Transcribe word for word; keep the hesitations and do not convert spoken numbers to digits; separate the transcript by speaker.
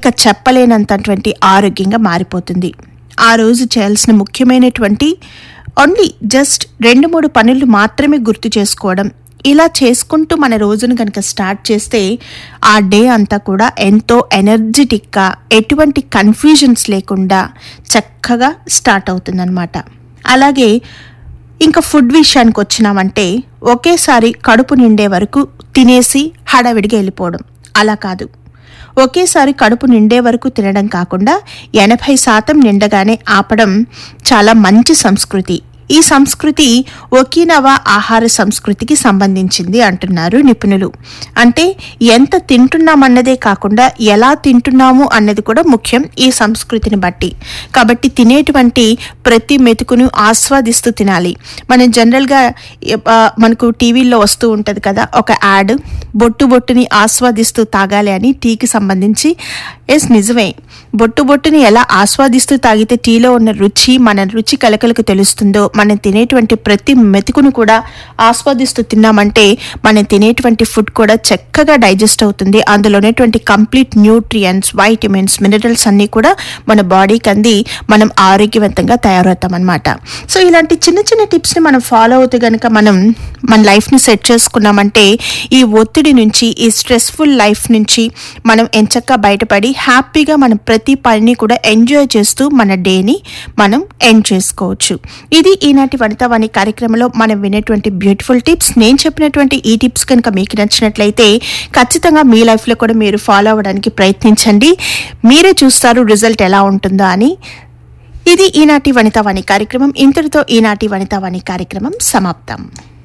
Speaker 1: ఇంకా చెప్పలేనంతటువంటి ఆరోగ్యంగా మారిపోతుంది. ఆ రోజు చేయాల్సిన ముఖ్యమైనటువంటి ఓన్లీ జస్ట్ రెండు మూడు పనులు మాత్రమే గుర్తు చేసుకోవడం, ఇలా చేసుకుంటూ మన రోజును కనుక స్టార్ట్ చేస్తే ఆ డే అంతా కూడా ఎంతో ఎనర్జెటిక్గా, ఎటువంటి కన్ఫ్యూజన్స్ లేకుండా చక్కగా స్టార్ట్ అవుతుందన్నమాట. అలాగే ఇంకా ఫుడ్ విషయానికి వచ్చినామంటే ఒకేసారి కడుపు నిండే వరకు తినేసి హడావిడిగా వెళ్ళిపోవడం, అలా కాదు. ఒకేసారి కడుపు నిండే వరకు తినడం కాకుండా ఎనభై శాతం నిండగానే ఆపడం చాలా మంచి సంస్కృతి. ఈ సంస్కృతి ఒకినవా ఆహార సంస్కృతికి సంబంధించింది అంటున్నారు నిపుణులు. అంటే ఎంత తింటున్నామన్నదే కాకుండా ఎలా తింటున్నాము అన్నది కూడా ముఖ్యం ఈ సంస్కృతిని బట్టి. కాబట్టి తినేటువంటి ప్రతి మెతుకును ఆస్వాదిస్తూ తినాలి. మనం జనరల్గా మనకు టీవీల్లో వస్తూ ఉంటుంది కదా ఒక యాడ్, బొట్టు బొట్టుని ఆస్వాదిస్తూ తాగాలి అని, టీకి సంబంధించి. ఎస్, నిజమే. బొట్టు బొట్టుని ఎలా ఆస్వాదిస్తూ తాగితే టీలో ఉన్న రుచి మన రుచి కలకలకు తెలుస్తుందో, మనం తినేటువంటి ప్రతి మెతుకును కూడా ఆస్వాదిస్తూ తిన్నామంటే మనం తినేటువంటి ఫుడ్ కూడా చక్కగా డైజెస్ట్ అవుతుంది. అందులో ఉన్నటువంటి కంప్లీట్ న్యూట్రియంట్స్, వైటమిన్స్, మినరల్స్ అన్నీ కూడా మన బాడీకి అంది మనం ఆరోగ్యవంతంగా తయారవుతాం అన్నమాట. సో ఇలాంటి చిన్న చిన్న టిప్స్ని మనం ఫాలో అవుతూ కనుక మనం మన లైఫ్ని సెట్ చేసుకున్నామంటే ఈ ఒత్తిడి నుంచి, ఈ స్ట్రెస్ఫుల్ లైఫ్ నుంచి మనం ఎంచక్కా బయటపడి హ్యాపీగా మనం ప్రతి పనిని కూడా ఎంజాయ్ చేస్తూ మన డేని మనం ఎండ్ చేసుకోవచ్చు. ఇది ఈనాటి వనితావాణి కార్యక్రమంలో మనం వినేటువంటి బ్యూటిఫుల్ టిప్స్. నేను చెప్పినటువంటి ఈ టిప్స్ కనుక మీకు నచ్చినట్లయితే ఖచ్చితంగా మీ లైఫ్లో కూడా మీరు ఫాలో అవ్వడానికి ప్రయత్నించండి. మీరే చూస్తారు రిజల్ట్ ఎలా ఉంటుందో అని. ఇది ఈనాటి వనితావాణి కార్యక్రమం. ఇంతటితో ఈనాటి వనితావాణి కార్యక్రమం సమాప్తం.